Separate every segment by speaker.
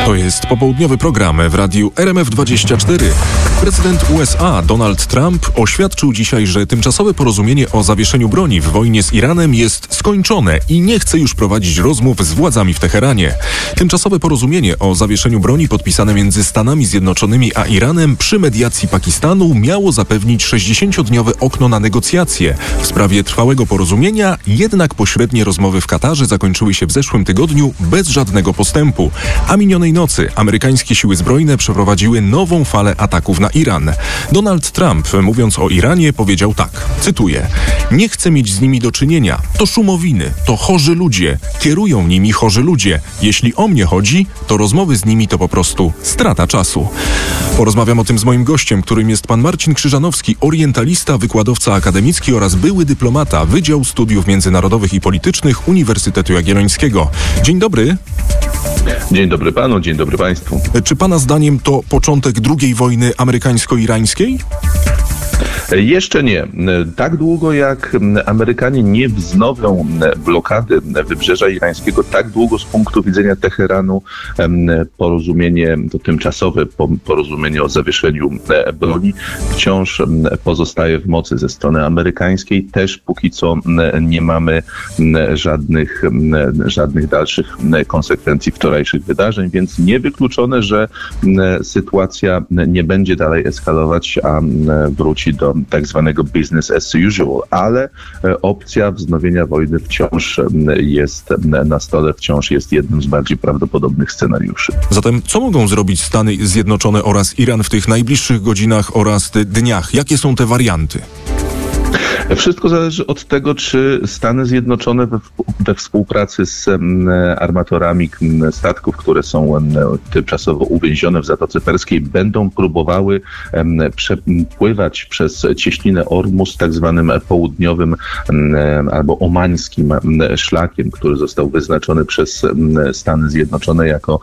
Speaker 1: To jest popołudniowy program w radiu RMF24. Prezydent USA Donald Trump oświadczył dzisiaj, że tymczasowe porozumienie o zawieszeniu broni w wojnie z Iranem jest skończone i nie chce już prowadzić rozmów z władzami w Teheranie. Tymczasowe porozumienie o zawieszeniu broni podpisane między Stanami Zjednoczonymi a Iranem przy mediacji Pakistanu miało zapewnić 60-dniowe okno na negocjacje. W sprawie trwałego porozumienia jednak pośrednie rozmowy w Katarze zakończyły się w zeszłym tygodniu bez żadnego postępu, a minionej nocy amerykańskie siły zbrojne przeprowadziły nową falę ataków na Iran. Donald Trump, mówiąc o Iranie, powiedział tak, cytuję: nie chcę mieć z nimi do czynienia. To szumowiny, to chorzy ludzie. Kierują nimi chorzy ludzie. Jeśli o mnie chodzi, to rozmowy z nimi to po prostu strata czasu. Porozmawiam o tym z moim gościem, którym jest pan Marcin Krzyżanowski, orientalista, wykładowca akademicki oraz były dyplomata Wydziału Studiów Międzynarodowych i Politycznych Uniwersytetu Jagiellońskiego. Dzień dobry.
Speaker 2: Dzień dobry panu, dzień dobry państwu.
Speaker 1: Czy pana zdaniem to początek II wojny amerykańsko-irańskiej?
Speaker 2: Jeszcze nie. Tak długo jak Amerykanie nie wznowią blokady wybrzeża irańskiego, tak długo z punktu widzenia Teheranu porozumienie, to tymczasowe porozumienie o zawieszeniu broni wciąż pozostaje w mocy ze strony amerykańskiej. Też póki co nie mamy żadnych dalszych konsekwencji wczorajszych wydarzeń, więc niewykluczone, że sytuacja nie będzie dalej eskalować, a wróci do tak zwanego business as usual, ale opcja wznowienia wojny wciąż jest na stole, wciąż jest jednym z bardziej prawdopodobnych scenariuszy.
Speaker 1: Zatem co mogą zrobić Stany Zjednoczone oraz Iran w tych najbliższych godzinach oraz dniach? Jakie są te warianty?
Speaker 2: Wszystko zależy od tego, czy Stany Zjednoczone we współpracy z armatorami statków, które są tymczasowo uwięzione w Zatoce Perskiej, będą próbowały przepływać przez cieśninę Ormus tak zwanym południowym albo omańskim szlakiem, który został wyznaczony przez Stany Zjednoczone jako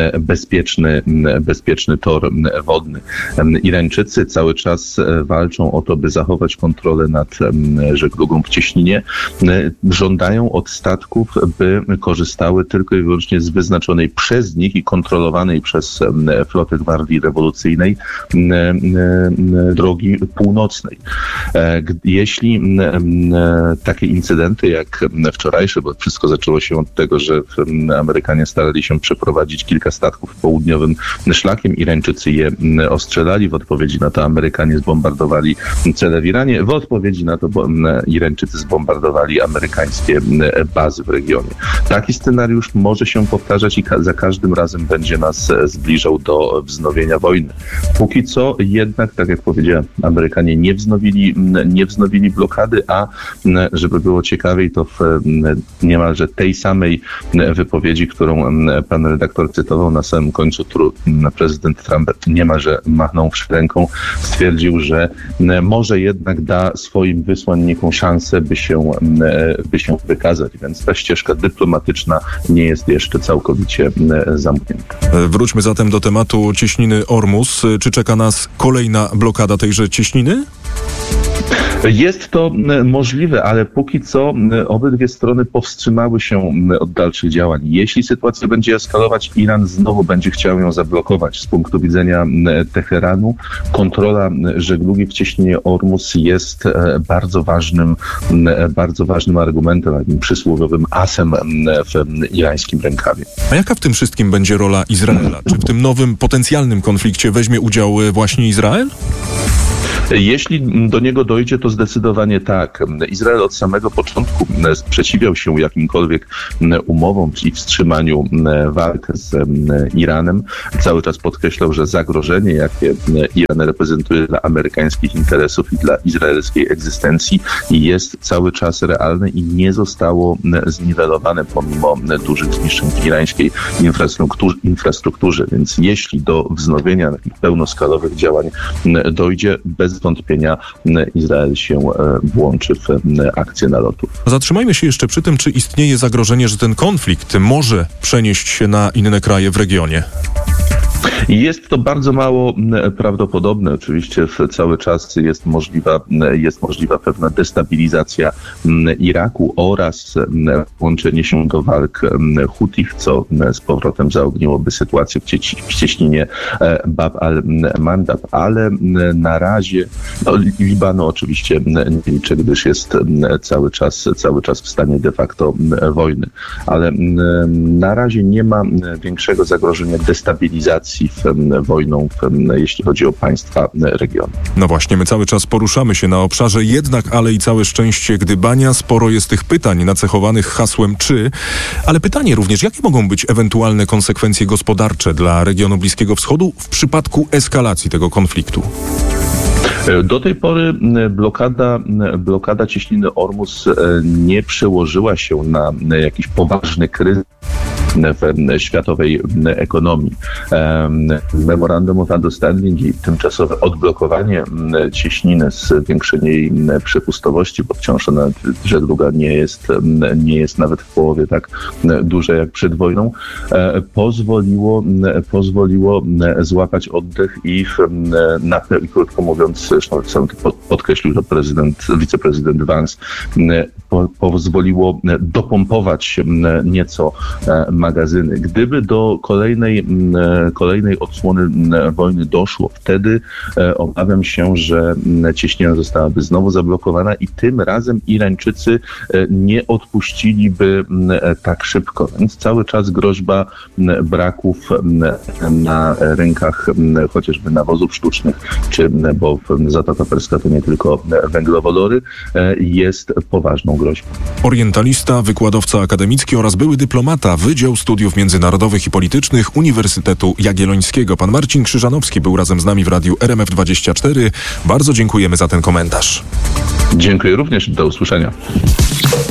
Speaker 2: bezpieczny tor wodny. Irańczycy cały czas walczą o to, by zachować kontrolę nad żeglugą w cieśninie. Żądają od statków, by korzystały tylko i wyłącznie z wyznaczonej przez nich i kontrolowanej przez flotę Gwardii Rewolucyjnej drogi północnej. Jeśli takie incydenty jak wczorajsze, bo wszystko zaczęło się od tego, że Amerykanie starali się przeprowadzić kilka statków południowym szlakiem, Irańczycy je ostrzelali, w odpowiedzi na to Amerykanie zbombardowali cele w Iranie, w odpowiedzi na to Irańczycy zbombardowali amerykańskie bazy w regionie. Taki scenariusz może się powtarzać i za każdym razem będzie nas zbliżał do wznowienia wojny. Póki co jednak, tak jak powiedziałem, Amerykanie nie wznowili blokady, a żeby było ciekawiej, to w niemalże tej samej wypowiedzi, którą pan redaktor cytował na samym końcu, prezydent Trump niemalże machnął ręką, stwierdził, że może jednak da swoim wysłannikom szansę, by się wykazać, więc ta ścieżka dyplomatyczna nie jest jeszcze całkowicie zamknięta.
Speaker 1: Wróćmy zatem do tematu cieśniny Ormus. Czy czeka nas kolejna blokada tejże cieśniny?
Speaker 2: Jest to możliwe, ale póki co obydwie strony powstrzymały się od dalszych działań. Jeśli sytuacja będzie eskalować, Iran znowu będzie chciał ją zablokować. Z punktu widzenia Teheranu kontrola żeglugi w cieśninie Ormus jest bardzo ważnym argumentem, takim przysłowiowym asem w irańskim rękawie.
Speaker 1: A jaka w tym wszystkim będzie rola Izraela? Czy w tym nowym potencjalnym konflikcie weźmie udział właśnie Izrael?
Speaker 2: Jeśli do niego dojdzie, to zdecydowanie tak. Izrael od samego początku sprzeciwiał się jakimkolwiek umowom i wstrzymaniu walk z Iranem. Cały czas podkreślał, że zagrożenie, jakie Iran reprezentuje dla amerykańskich interesów i dla izraelskiej egzystencji, jest cały czas realne i nie zostało zniwelowane pomimo dużych zniszczeń w irańskiej infrastrukturze. Więc jeśli do wznowienia takich pełnoskalowych działań dojdzie, bez wątpienia Izrael się włączy w akcję nalotów.
Speaker 1: Zatrzymajmy się jeszcze przy tym, czy istnieje zagrożenie, że ten konflikt może przenieść się na inne kraje w regionie.
Speaker 2: Jest to bardzo mało prawdopodobne. Oczywiście cały czas jest możliwa pewna destabilizacja Iraku oraz włączenie się do walk Hutich, co z powrotem zaogniłoby sytuację w cieśninie Bab al-Mandab, ale na razie Libanu oczywiście nie liczę, gdyż jest cały czas w stanie de facto wojny, ale na razie nie ma większego zagrożenia destabilizacji wojną, jeśli chodzi o państwa regionu.
Speaker 1: No właśnie, my cały czas poruszamy się na obszarze jednak, ale i całe szczęście gdybania. Sporo jest tych pytań nacechowanych hasłem czy, ale pytanie również, jakie mogą być ewentualne konsekwencje gospodarcze dla regionu Bliskiego Wschodu w przypadku eskalacji tego konfliktu?
Speaker 2: Do tej pory blokada cieśniny Ormus nie przełożyła się na jakiś poważny kryzys w światowej ekonomii. Memorandum of Understanding i tymczasowe odblokowanie cieśniny, zwiększenie jej przepustowości, bo wciąż ona, żegluga nie jest nawet w połowie tak duże jak przed wojną, pozwoliło złapać oddech i krótko mówiąc, zresztą sam to podkreślił to wiceprezydent Vance, pozwoliło dopompować nieco magazyny. Gdyby do kolejnej odsłony wojny doszło, wtedy obawiam się, że cieśnina zostałaby znowu zablokowana i tym razem Irańczycy nie odpuściliby tak szybko. Więc cały czas groźba braków na rynkach chociażby nawozów sztucznych, bo Zatoka Perska to nie tylko węglowodory, jest poważną groźbą.
Speaker 1: Orientalista, wykładowca akademicki oraz były dyplomata Wydział Studiów Międzynarodowych i Politycznych Uniwersytetu Jagiellońskiego. Pan Marcin Krzyżanowski był razem z nami w radiu RMF24. Bardzo dziękujemy za ten komentarz.
Speaker 2: Dziękuję również. Do usłyszenia.